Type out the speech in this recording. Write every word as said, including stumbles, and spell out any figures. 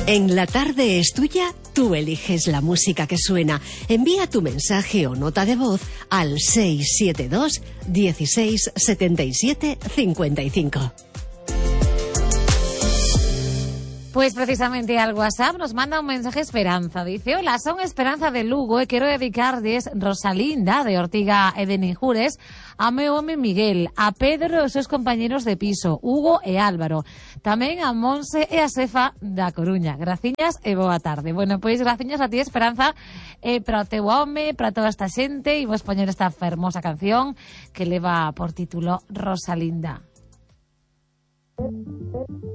En La Tarde es Tuya, tú eliges la música que suena. Envía tu mensaje o nota de voz al seis siete dos, dieciséis, setenta y siete, cincuenta y cinco. Pues precisamente al WhatsApp nos manda un mensaje Esperanza. Dice: hola, son Esperanza de Lugo e quero dedicarles Rosalinda de Ortiga e de Ninjures a meu home Miguel, a Pedro e os seus compañeros de piso, Hugo e Álvaro, tamén a Monse e a Sefa da Coruña. Graciñas e boa tarde. Bueno, pois graciñas a ti, Esperanza, e para o teu home, para toda esta xente, e vos poñer esta fermosa canción que leva por título Rosalinda.